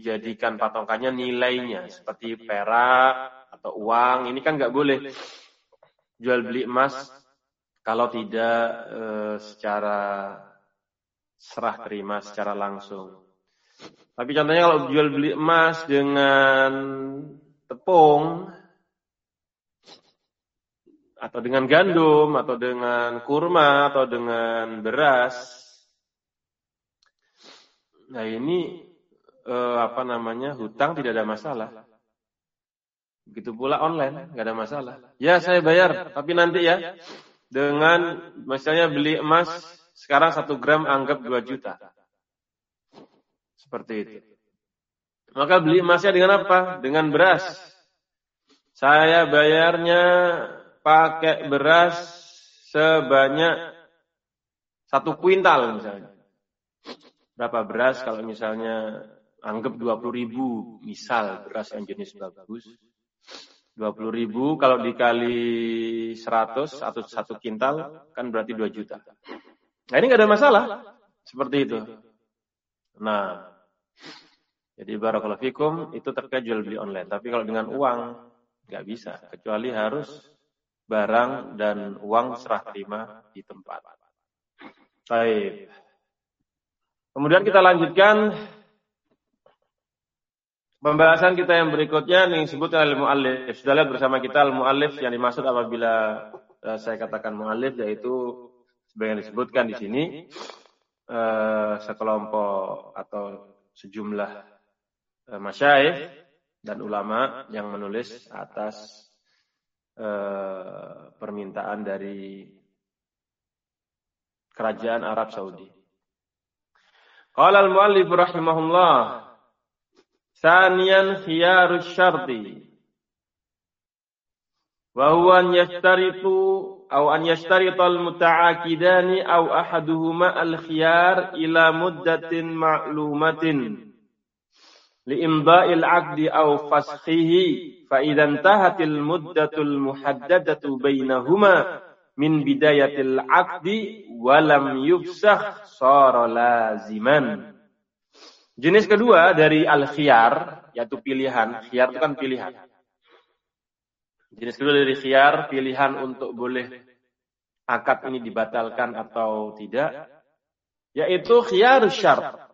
dijadikan patokannya nilainya seperti perak atau uang. Ini kan nggak boleh jual beli emas kalau tidak secara serah terima secara langsung. Tapi contohnya kalau jual beli emas dengan tepung atau dengan gandum atau dengan kurma atau dengan beras, nah ini hutang tidak ada masalah. Begitu pula online, nggak ada masalah. Ya saya bayar, tapi nanti ya dengan misalnya beli emas sekarang 1 gram anggap 2 juta. Seperti itu. Maka beli emasnya dengan apa? Dengan beras. Saya bayarnya pakai beras sebanyak 1 kuintal misalnya. Berapa beras kalau misalnya anggap 20.000 misal beras yang jenis bagus. 20.000 kalau dikali 100 atau 1 kintal kan berarti 2 juta. Nah ini nggak ada masalah. Seperti itu. Nah, jadi barakallahu fikum itu terkait jual beli online. Tapi kalau dengan uang nggak bisa, kecuali harus barang dan uang serah terima di tempat. Baik. Kemudian kita lanjutkan pembahasan kita yang berikutnya yang disebut al-mu'allif. Sudah lihat bersama kita al-mu'allif yang dimaksud apabila saya katakan mu'allif yaitu sebagian disebutkan di sini sekelompok atau sejumlah masyayikh dan ulama yang menulis atas permintaan dari kerajaan Arab Saudi. Qala al-mu'allif rahimahullah, Saniyan khiyarus syarti wa huwa an yashtarital muta'akidani aw ahaduhuma al-khiyar ila muddatin ma'lumatin li'imda'il 'aqdi aw faskhihi fa idza intahatil muddatul muhaddadatu bainahuma min bidayatil 'aqdi wa lam yufsakh shara laziman. Jenis kedua dari al-khiyar yaitu pilihan. Khiyar itu kan pilihan. Jenis kedua dari khiyar, pilihan untuk boleh akad ini dibatalkan atau tidak, yaitu khiyarus syart.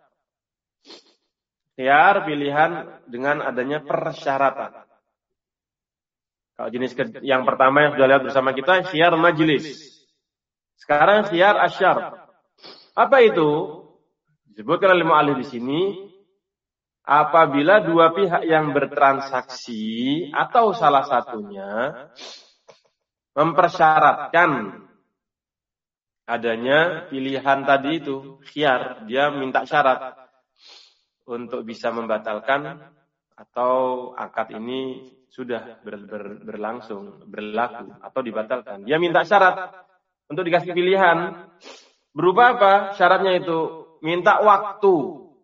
Khiyar pilihan dengan adanya persyaratan. Kalau jenis yang pertama yang sudah lihat bersama kita, khiyar majlis. Sekarang khiyar asyar. Apa itu? Disebutkan oleh mu'allif di sini, apabila dua pihak yang bertransaksi atau salah satunya mempersyaratkan adanya pilihan tadi itu, khiyar, dia minta syarat untuk bisa membatalkan atau akad ini sudah berlangsung, berlaku atau dibatalkan. Dia minta syarat untuk dikasih pilihan. Berupa apa? Syaratnya itu minta waktu.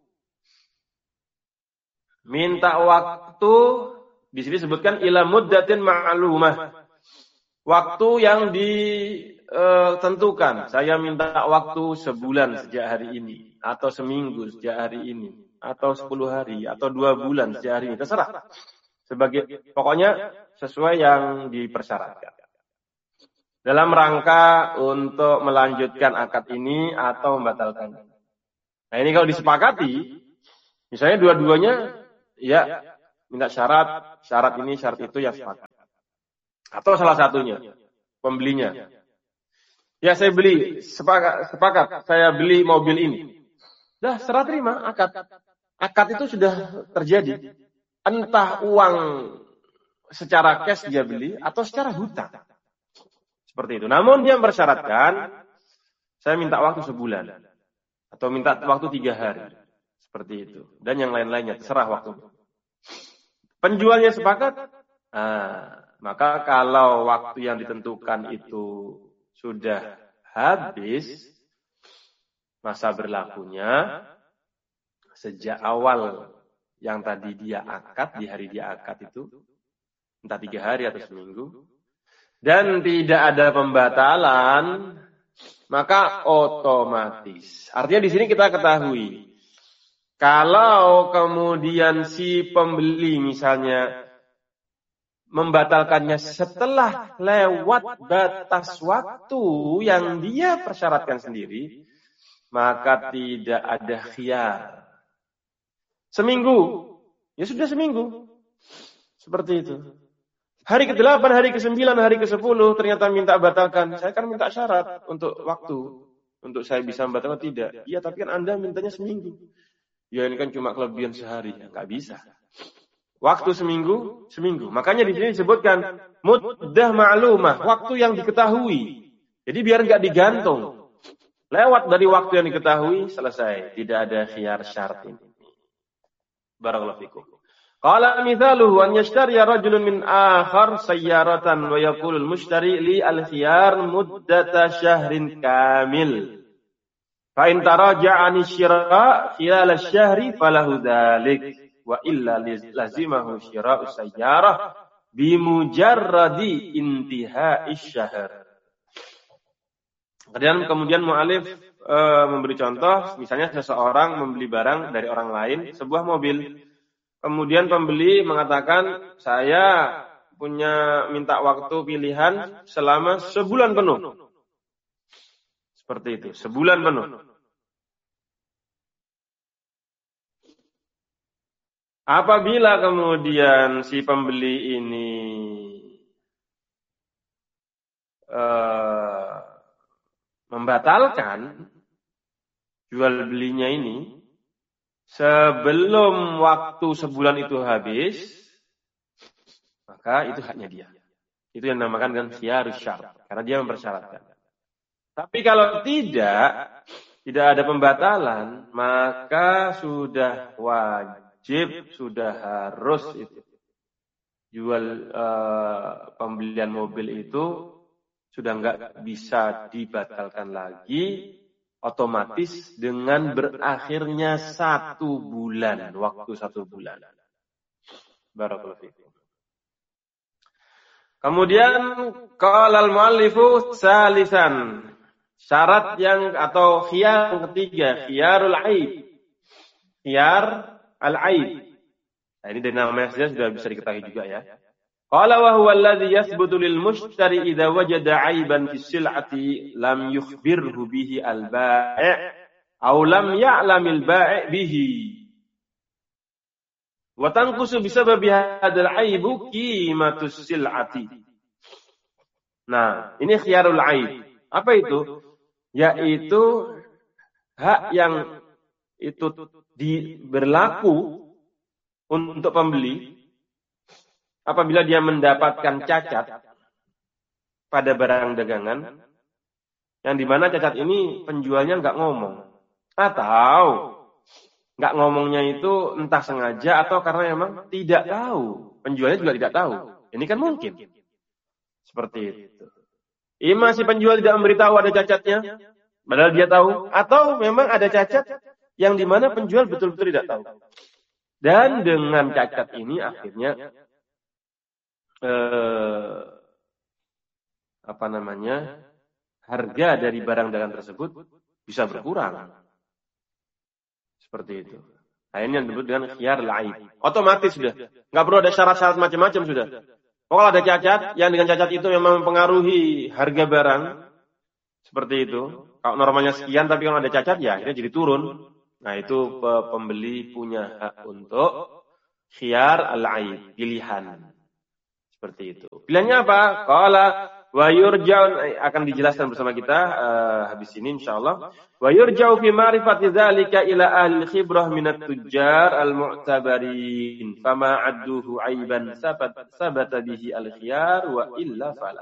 Minta waktu di sini disebutkan ila muddatin ma'lumah. Waktu yang ditentukan. Saya minta waktu sebulan sejak hari ini atau seminggu sejak hari ini atau 10 hari atau 2 bulan sejak hari ini, terserah. Pokoknya sesuai yang dipersyaratkan. Dalam rangka untuk melanjutkan akad ini atau membatalkan. Nah ini kalau disepakati, misalnya dua-duanya ya minta syarat ini, syarat itu ya sepakat. Atau salah satunya, pembelinya. Ya saya beli, sepakat, saya beli mobil ini. Dah serah terima akad. Akad itu sudah terjadi. Entah uang secara cash dia beli atau secara hutang. Seperti itu. Namun dia mempersyaratkan, saya minta waktu sebulan. Atau minta waktu 3 hari. Seperti itu. Dan yang lain-lainnya, terserah waktu. Penjualnya sepakat, maka kalau waktu yang ditentukan itu sudah habis, masa berlakunya, sejak awal yang tadi dia akad, di hari dia akad itu, entah 3 hari atau seminggu, dan tidak ada pembatalan, maka otomatis. Artinya di sini kita ketahui Kalau kemudian si pembeli misalnya membatalkannya setelah lewat batas waktu yang dia persyaratkan sendiri, maka tidak ada khiyar. Seminggu, ya sudah seminggu. Seperti itu. Hari ke-8, hari ke-9, hari ke-10 ternyata minta batalkan. Saya kan minta syarat untuk waktu. Untuk saya bisa membatalkan, tidak. Iya, tapi kan Anda mintanya seminggu. Ya ini kan cuma kelebihan sehari. Ya, nggak bisa. Waktu seminggu. Makanya di sini disebutkan muddah ma'lumah, waktu yang diketahui. Jadi biar nggak digantung. Lewat dari waktu yang diketahui, selesai. Tidak ada khiyar syarat ini. Barakallahu fikum. Qala mithaluhu an yashtariya rajulun min akhar sayyaratan wa yaqulul mushtari li al-khiyar muddata syahrin kamil. Fa in taraja'ani syira' khilal asy-syahri falahu dzalik wa illa lazimahu syira'u sayyarah bi mujarradi intihai syahr. Kemudian mu'alif memberi contoh, misalnya seseorang membeli barang dari orang lain, sebuah mobil. Kemudian pembeli mengatakan, saya minta waktu pilihan selama sebulan penuh. Seperti itu, sebulan penuh. Apabila kemudian si pembeli ini membatalkan jual belinya ini sebelum waktu sebulan itu habis, maka itu haknya dia. Itu yang dinamakan dengan khiyarus syar, karena dia mempersyaratkan. Tapi kalau tidak ada pembatalan, maka sudah wajib, sudah harus itu. Jual pembelian mobil itu sudah nggak bisa dibatalkan lagi, otomatis dengan berakhirnya 1 bulan, waktu 1 bulan. Barakallahu fikum. Kemudian qalal muallifu salisan, syarat yang atau khiyar yang ketiga, khiyarul aib. Khiyar al-aib. Nah, ini dari namanya saja sudah bisa diketahui juga ya. Qala wa huwa alladhi yathbutu lil mushtari idza wajada aiban fi sil'ati lam yukhbirhu bihi al-bai' aw lam ya'lamil bai' bihi. Wa tanqusu bisababi hadzal aibu qimatus sil'ati. Nah, ini khiyarul aib. Apa itu? Yaitu hak yang itu berlaku untuk pembeli apabila dia mendapatkan cacat pada barang dagangan, yang dimana cacat ini penjualnya nggak ngomong, atau nggak ngomongnya itu entah sengaja atau karena memang tidak tahu, penjualnya juga tidak tahu. Ini kan mungkin seperti itu. Ima si penjual tidak memberitahu ada cacatnya, padahal dia tahu, atau memang ada cacat yang dimana penjual betul-betul tidak tahu. Dan dengan cacat ini akhirnya harga dari barang dagangan tersebut bisa berkurang. Seperti itu. Nah, ini yang disebut dengan khiyar al-aib. Otomatis sudah. Nggak perlu ada syarat-syarat macam-macam sudah. Kalau ada cacat, yang dengan cacat itu memang mempengaruhi harga barang. Seperti itu. Kalau normalnya sekian, tapi kalau ada cacat, ya akhirnya jadi turun. Nah, itu pembeli punya hak untuk khiyar al-aib, pilihan. Seperti itu. Pilihannya apa? Qala wa yurja'u, akan dijelaskan bersama kita habis ini insyaallah. Wa yurja'u fi ma'rifati dzalika ila ahli khibrah minat tujjar al-mu'tabarin fama adduhu aiban sabata bihi al-khiyar wa illa fala.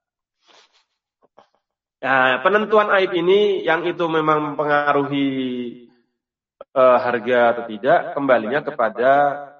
Nah, penentuan aib ini yang itu memang mempengaruhi harga atau tidak, kembalinya kepada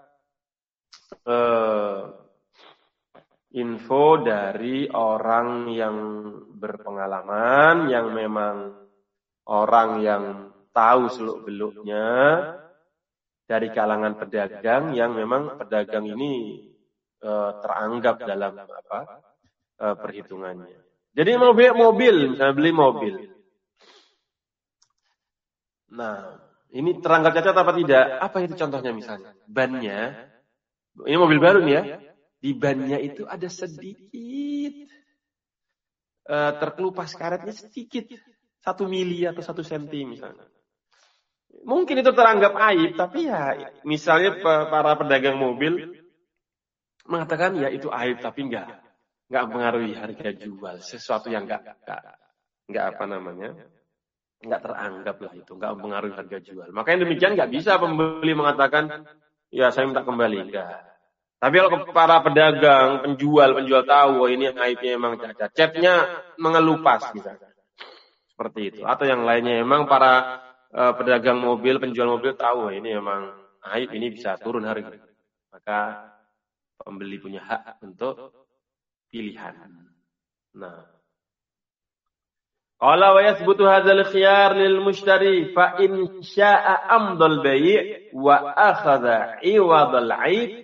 info dari orang yang berpengalaman, yang memang orang yang tahu seluk-beluknya, dari kalangan pedagang yang memang pedagang ini teranggap dalam perhitungannya. Jadi mobil, misalnya beli mobil. Nah, ini terangkat cacat apa tidak? Apa itu contohnya misalnya? Bannya, ini mobil baru nih ya. Di bannya itu ada sedikit terkelupas karetnya sedikit. 1 mili atau 1 senti misalnya. Mungkin itu teranggap aib, tapi ya misalnya para pedagang mobil mengatakan ya itu aib, tapi enggak mempengaruhi harga jual. Sesuatu yang enggak apa namanya, enggak teranggap lah itu, enggak mempengaruhi harga jual. Makanya demikian enggak bisa pembeli mengatakan ya saya minta kembali, enggak. Tapi kalau para pedagang, penjual tahu ini aibnya emang cacat, catnya mengelupas misalnya. Seperti itu. Atau yang lainnya memang para pedagang mobil, penjual mobil tahu ini memang aib, ini bisa turun harga. Maka pembeli punya hak untuk pilihan. Nah, qala wa yathbutu hadzal khiyar lil mushtari fa in syaa'a amdal bai' wa akhadha 'iwadal 'aib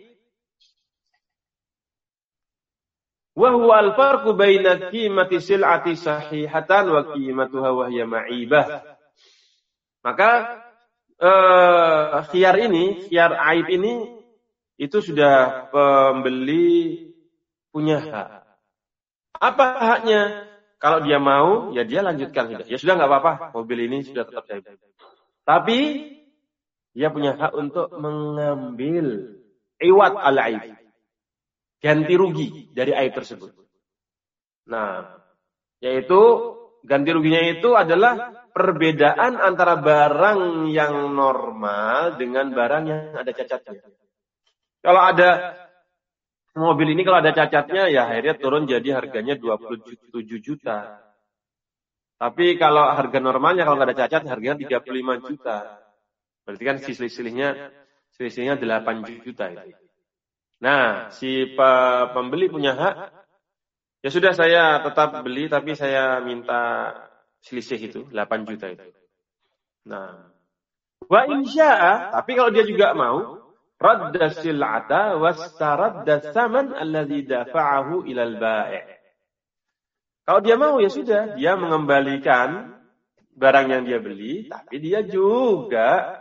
wa huwa al-farqu baina qimati sil'ati sahihatan wa qimatuha wa hiya ma'ibah. Maka khiyar aib ini itu sudah pembeli punya hak. Apa haknya? Kalau dia mau, ya dia lanjutkan sudah. Ya sudah enggak apa-apa, mobil ini sudah tetap aib. Tapi dia punya hak untuk mengambil iwad al-aib. Ganti rugi dari aib tersebut. Nah, yaitu ganti ruginya itu adalah perbedaan antara barang yang normal dengan barang yang ada cacatnya. Kalau ada mobil ini kalau ada cacatnya ya akhirnya turun jadi harganya 27 juta. Tapi kalau harga normalnya kalau nggak ada cacat harganya 35 juta. Berarti kan selisihnya 8 juta itu. Nah, si pembeli punya hak, ya sudah saya tetap beli tapi saya minta selisih itu, 8 juta itu. Nah, wa insya'a, tapi kalau dia juga mau, radda sil'ata wastaradda saman alladhi dafa'ahu ilal bai'. Kalau dia mau ya sudah, dia mengembalikan barang yang dia beli, tapi dia juga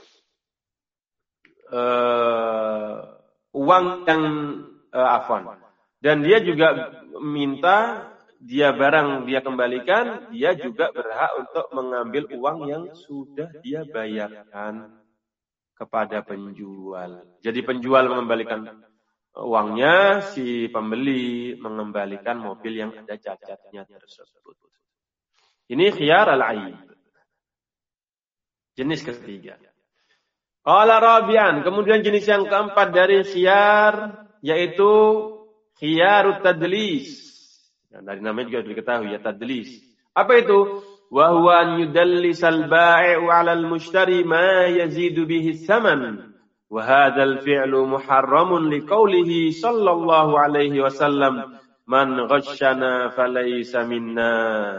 uang yang dan dia juga minta barang dia kembalikan, dia juga berhak untuk mengambil uang yang sudah dia bayarkan kepada penjual. Jadi penjual mengembalikan uangnya, si pembeli mengembalikan mobil yang ada cacatnya tersebut. Ini khiyar al-aib. Jenis ketiga. Qala rabi'an, kemudian jenis yang keempat dari khiyar yaitu khiyarut tadlis. Nah, dari namanya juga diketahui ya tadlis. Apa itu? Wa huwa an yudallisal bai'u 'ala al-mushtari ma yazidu bihi tsaman. Wa hadzal fi'lu muharramun liqaulihi sallallahu alaihi wasallam man ghashana falaysa minna.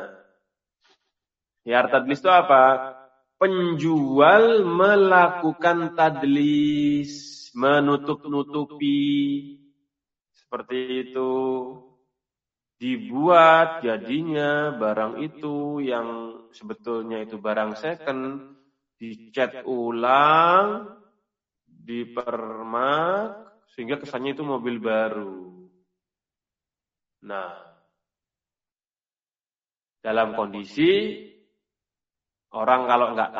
Khiyar tadlis itu apa? Penjual melakukan tadlis, menutup-nutupi, seperti itu. Dibuat jadinya barang itu yang sebetulnya itu barang second, dicat ulang, dipermak, sehingga kesannya itu mobil baru. Nah, dalam kondisi orang kalau nggak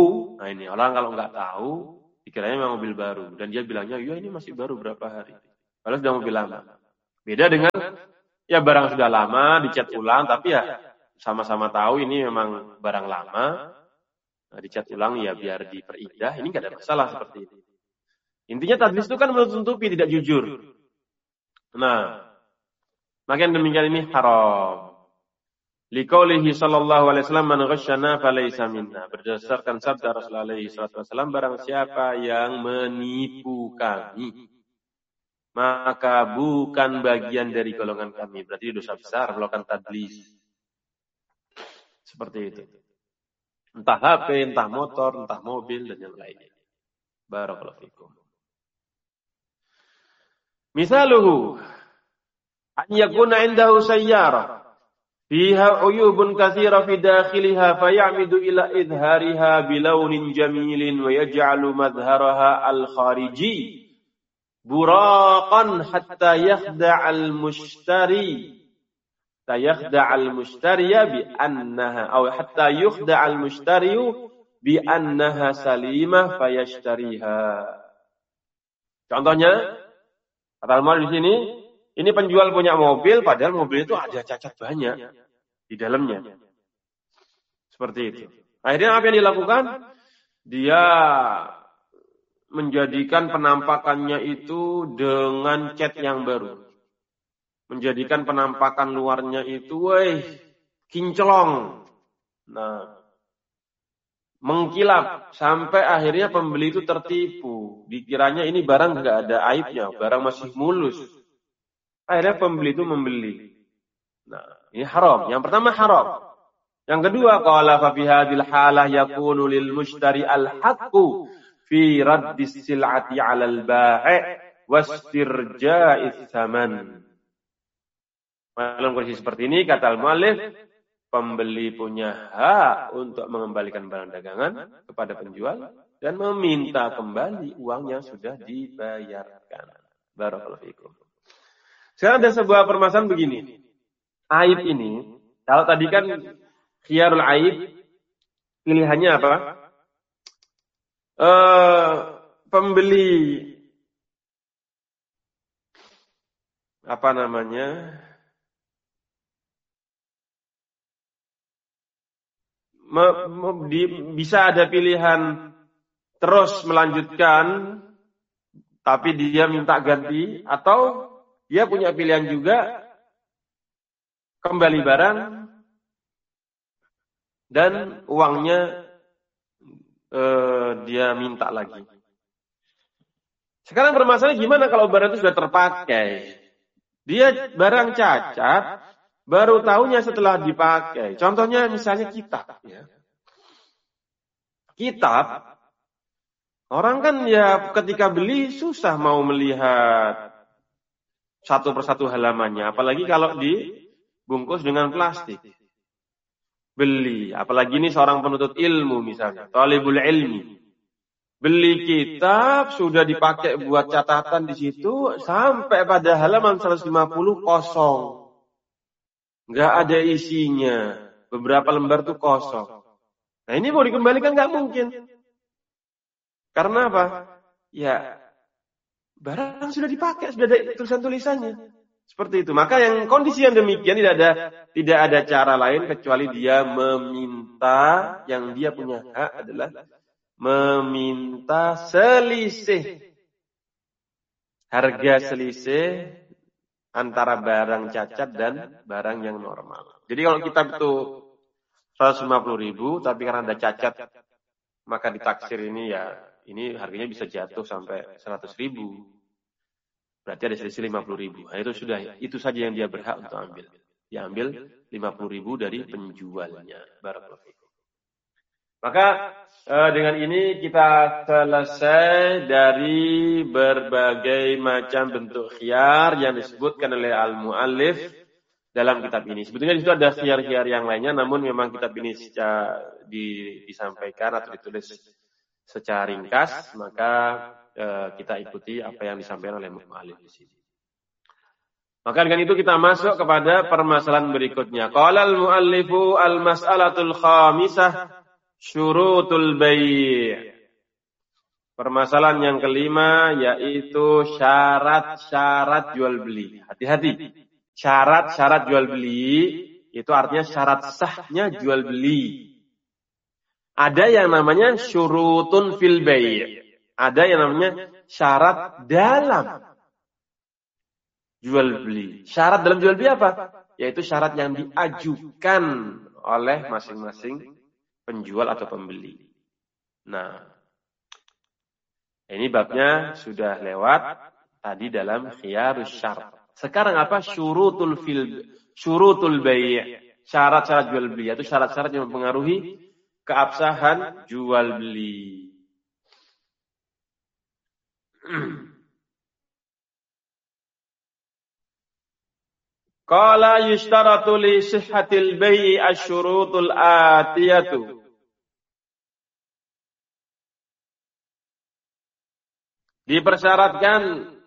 tahu, dikiranya memang mobil baru. Dan dia bilangnya, ya ini masih baru berapa hari. Padahal sudah mobil lama. Beda dengan, ya barang sudah lama, dicat ulang, tapi ya sama-sama tahu ini memang barang lama. Nah, dicat ulang ya biar diperindah, ini nggak ada masalah seperti ini. Intinya tadlis itu kan menutupi, tidak jujur. Nah, makin demikian ini haram. Liqaulihi sallallahu alaihi wasallam man ghasyana falaysa minna. Berdasarkan sabda Rasulullah alaihi wasallam, barang siapa yang menipu kami maka bukan bagian dari golongan kami. Berarti dosa besar melakukan tadlis. Seperti itu. Entah HP, entah motor, entah mobil dan yang lainnya. Barakallahu fikum. Misaluhu an yakuna indahu sayyarah. fiha uyubun katsira fi dakhiliha fayamidu ila idhariha bilaunin jamilin wa yaj'alu madhharaha al-khariji buraqan hatta yakhda'al mushtari yakhda'al mushtariya bi annaha aw hatta yakhda'al mushtariyu bi annaha salimah fayashtariha. Contohnya, kata di sini, ini penjual punya mobil padahal mobil itu ada cacat banyak di dalamnya. Seperti itu. Akhirnya apa yang dilakukan? Dia menjadikan penampakannya itu dengan cat yang baru. Menjadikan penampakan luarnya itu, kinclong. Nah, mengkilap. Sampai akhirnya pembeli itu tertipu. Dikiranya ini barang nggak ada aibnya, barang masih mulus. Akhirnya pembeli itu membeli. Nah, ini haram. Yang pertama haram. Yang kedua, qala fa fi hadhil halah yakunu lil mushtari al-haqqu fi raddis sil'ati 'ala al-bai' wastirja'is tsaman. Dalam kondisi seperti ini, kata al-mu'allif, pembeli punya hak untuk mengembalikan barang dagangan kepada penjual dan meminta kembali uang yang sudah dibayarkan. Barakallahu fikum. Sekarang ada sebuah permasalahan begini. Aib ini, kalau tadi kan khiyarul aib, pilihannya apa? Pembeli bisa ada pilihan terus melanjutkan tapi dia minta ganti, atau dia punya pilihan juga kembali barang dan uangnya dia minta lagi. Sekarang permasalahannya gimana kalau barang itu sudah terpakai? Dia barang cacat, baru tahunya setelah dipakai. Contohnya misalnya kitab. Ya. Kitab, orang kan ya ketika beli susah mau melihat satu persatu halamannya. Apalagi kalau dibungkus dengan plastik. Beli, apalagi ini seorang penuntut ilmu misalnya, talibul ilmi. Beli kitab, sudah dipakai buat catatan di situ, sampai pada halaman 150 kosong. Nggak ada isinya. Beberapa lembar tuh kosong. Nah ini mau dikembalikan nggak mungkin. Karena apa? Ya, barang sudah dipakai, sudah ada tulisan-tulisannya. Seperti itu. Maka yang kondisi yang demikian tidak ada cara lain kecuali dia meminta, yang dia punya hak adalah meminta selisih. Harga selisih antara barang cacat dan barang yang normal. Jadi kalau kitab itu 150.000, tapi karena ada cacat, maka ditaksir ini ya, ini harganya bisa jatuh sampai 100.000. Berarti ada selisih 50.000. Nah, itu saja yang dia berhak untuk ambil. Dia ambil 50.000 dari penjualnya. Barakallahu fikum. Maka dengan ini kita selesai dari berbagai macam bentuk khiyar yang disebutkan oleh al-muallif dalam kitab ini. Sebetulnya di situ ada khiyar-khiyar yang lainnya, namun memang kitab ini disampaikan atau ditulis secara ringkas, maka kita ikuti apa yang disampaikan oleh mu'allif di sini. Maka dengan itu kita masuk kepada permasalahan berikutnya. Qala al-mu'allifu al-mas'alatul khamisah syurutul bai'. Permasalahan yang kelima yaitu syarat-syarat jual beli. Hati-hati. Syarat-syarat jual beli itu artinya syarat sahnya jual beli. Ada yang namanya syurutun fil bai'. Ada yang namanya syarat dalam jual beli. Syarat dalam jual beli apa? Yaitu syarat yang diajukan oleh masing-masing penjual atau pembeli. Nah, ini babnya sudah lewat tadi dalam khiyarus syarat. Sekarang apa? Syurutul bai'. Syarat-syarat jual beli, yaitu syarat-syarat yang mempengaruhi keabsahan jual beli. Qala yushtaratu li sihhatil bai'i asy-syurutul atiyatu. Dipersyaratkan